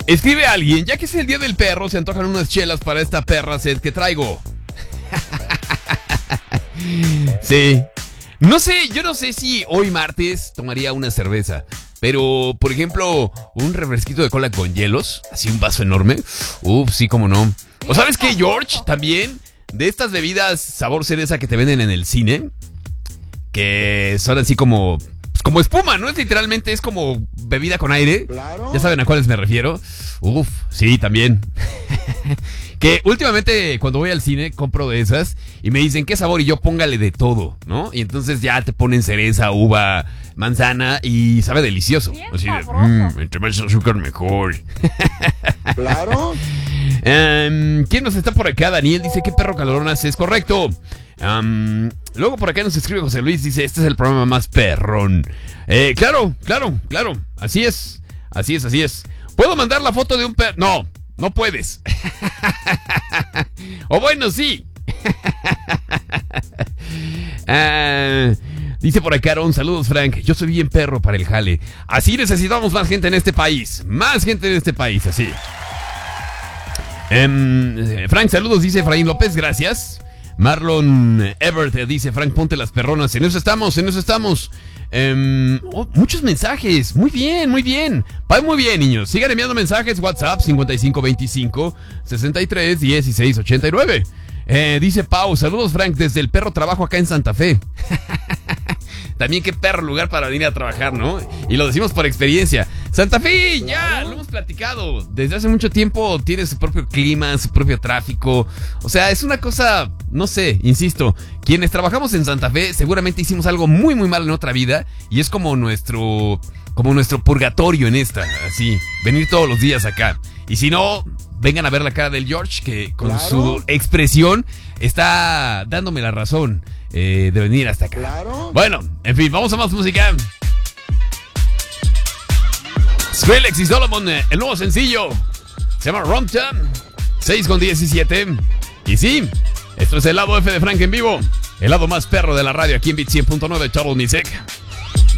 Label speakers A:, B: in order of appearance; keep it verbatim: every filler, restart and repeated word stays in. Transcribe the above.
A: Escribe a alguien, ya que es el día del perro, se antojan unas chelas para esta perra sed que traigo. Sí. No sé, yo no sé si hoy martes tomaría una cerveza. Pero, por ejemplo, un refresquito de cola con hielos, así un vaso enorme. Uf, sí, cómo no. ¿O sabes qué, George? También, de estas bebidas sabor cereza que te venden en el cine, que son así como... como espuma, ¿no? Es literalmente, es como bebida con aire. Claro. Ya saben a cuáles me refiero. Uf, sí, también. Que últimamente cuando voy al cine compro de esas y me dicen qué sabor y yo póngale de todo, ¿no? Y entonces ya te ponen cereza, uva, manzana y sabe delicioso. Bien así de, mmm, entre más azúcar mejor.
B: Claro.
A: um, ¿Quién nos está por acá? Daniel dice, ¿qué perro caloronas? Es correcto. Um, luego por acá nos escribe José Luis, dice, este es el programa más perrón. Eh, claro, claro, claro, así es, así es, así es. ¿Puedo mandar la foto de un perro? No, no puedes. O bueno, sí. uh, dice por acá Aaron, saludos Frank, yo soy bien perro para el jale. Así necesitamos más gente en este país, más gente en este país, así. Um, Frank, saludos, dice Efraín López, gracias. Marlon Ebert dice, Frank, ponte las perronas. En eso estamos, en eso estamos. Um, oh, muchos mensajes. Muy bien, muy bien. Va muy bien, niños. Sigan enviando mensajes. WhatsApp cincuenta y cinco veinticinco sesenta y tres dieciséis ochenta y nueve. Eh, dice Pau, saludos Frank, desde el perro trabajo acá en Santa Fe. También qué perro lugar para venir a trabajar, ¿no? Y lo decimos por experiencia. Santa Fe, ya, lo hemos platicado. Desde hace mucho tiempo tiene su propio clima, su propio tráfico. O sea, es una cosa, no sé, insisto. Quienes trabajamos en Santa Fe seguramente hicimos algo muy, muy mal en otra vida. Y es como nuestro, como nuestro purgatorio en esta, así. Venir todos los días acá. Y si no, vengan a ver la cara del George, que con claro. su expresión está dándome la razón. Eh, de venir hasta acá. Claro. Bueno, en fin, vamos a más música. Skrillex y Solomon, el nuevo sencillo se llama Romta, seis con diecisiete. Y sí, esto es el lado F de Frank en vivo, el lado más perro de la radio aquí en Beat cien punto nueve, Total Music.